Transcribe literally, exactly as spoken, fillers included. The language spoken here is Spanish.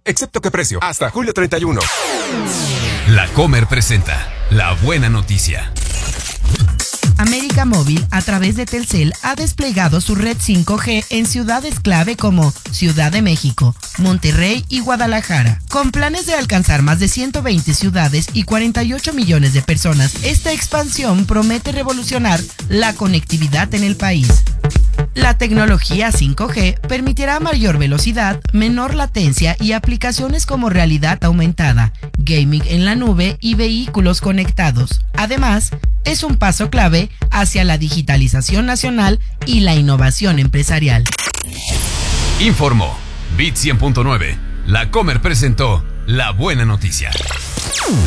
excepto que precio, hasta julio treinta y uno. La Comer presenta la buena noticia. América Móvil, a través de Telcel, ha desplegado su red cinco G en ciudades clave como Ciudad de México, Monterrey y Guadalajara. Con planes de alcanzar más de ciento veinte ciudades y cuarenta y ocho millones de personas, esta expansión promete revolucionar la conectividad en el país. La tecnología cinco G permitirá mayor velocidad, menor latencia y aplicaciones como realidad aumentada, gaming en la nube y vehículos conectados. Además, es un paso clave hacia la digitalización nacional y la innovación empresarial. Informó Bit cien punto nueve. La Comer presentó la buena noticia.